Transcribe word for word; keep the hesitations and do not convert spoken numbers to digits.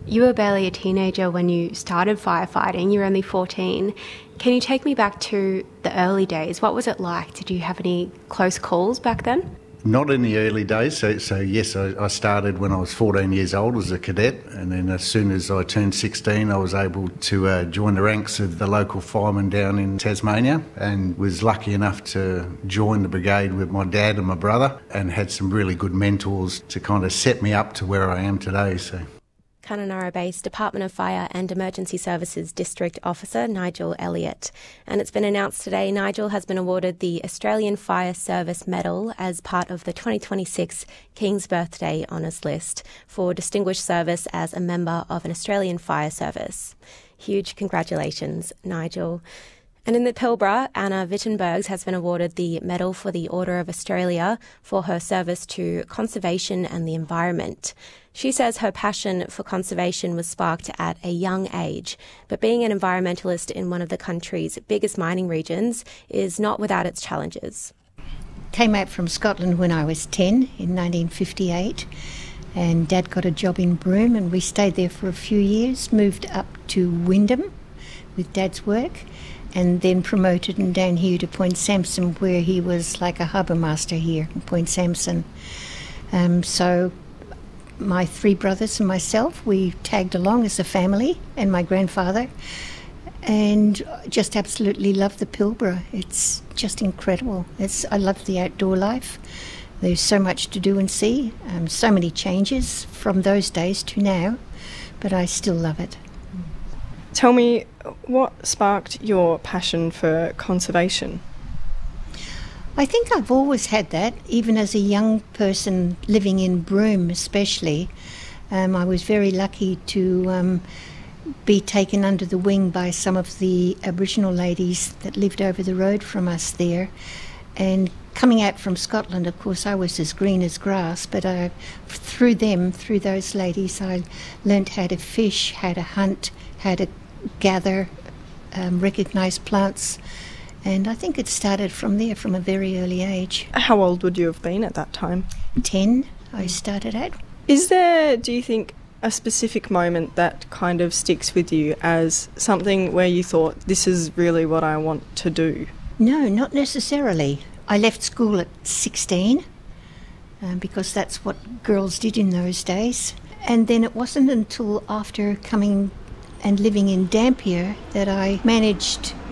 You were barely a teenager when you started firefighting. You were only fourteen. Can you take me back to the early days? What was it like? Did you have any close calls back then? Not in the early days. So, so yes, I, I started when I was fourteen years old as a cadet, and then as soon as I turned sixteen, I was able to uh, join the ranks of the local firemen down in Tasmania, and was lucky enough to join the brigade with my dad and my brother, and had some really good mentors to kind of set me up to where I am today. So. Kununurra-based Department of Fire and Emergency Services District Officer Nigel Elliott. And it's been announced today Nigel has been awarded the Australian Fire Service Medal as part of the twenty twenty-six King's Birthday Honours List for distinguished service as a member of an Australian fire service. Huge congratulations, Nigel. And in the Pilbara, Anna Wittenbergs has been awarded the Medal for the Order of Australia for her service to conservation and the environment. She says her passion for conservation was sparked at a young age, but being an environmentalist in one of the country's biggest mining regions is not without its challenges. Came out from Scotland when I was ten in nineteen fifty-eight, and Dad got a job in Broome, and we stayed there for a few years, moved up to Wyndham with Dad's work, and then promoted him down here to Point Sampson, where he was like a harbour master here in Point Sampson. Um, so my three brothers and myself, we tagged along as a family, and my grandfather, and just absolutely love the Pilbara. It's just incredible. It's I love the outdoor life. There's so much to do and see, um, so many changes from those days to now, but I still love it. Tell me, what sparked your passion for conservation? I think I've always had that, even as a young person living in Broome especially. Um, I was very lucky to um, be taken under the wing by some of the Aboriginal ladies that lived over the road from us there. And coming out from Scotland, of course, I was as green as grass, but I, through them, through those ladies, I learnt how to fish, how to hunt, how to gather, um, recognise plants, and I think it started from there, from a very early age. How old would you have been at that time? Ten, I started at. Is there, do you think, a specific moment that kind of sticks with you as something where you thought, this is really what I want to do? No, not necessarily. I left school at sixteen, um, because that's what girls did in those days, and then it wasn't until after coming and living in Dampier that I managed